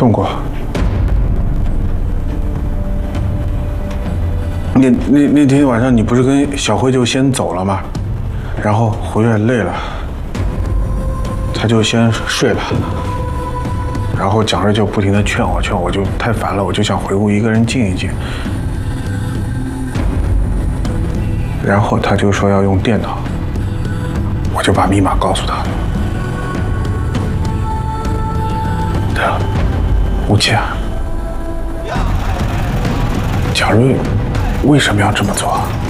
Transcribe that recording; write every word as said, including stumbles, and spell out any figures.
动过。那那那天晚上你不是跟小辉就先走了吗？然后回来累了，他就先睡了。然后蒋瑞就不停的劝我，劝我就太烦了，我就想回屋一个人静一静。然后他就说要用电脑，我就把密码告诉他了。对了，吴奇啊，蒋瑞为什么要这么做啊？